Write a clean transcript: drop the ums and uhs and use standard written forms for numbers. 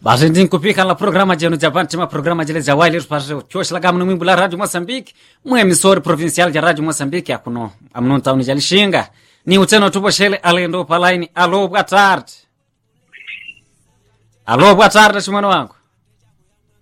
Basi ndin kupika la programa jenu Japan tema programa jele za wale pasho chosh la gamno mimbu la Radio Mozambique mwe emisori provincial ya Radio Mozambique akuno amnon tauni jalishinga ni uteno tupo shele alendo palaini alo boa tarde shimano wangu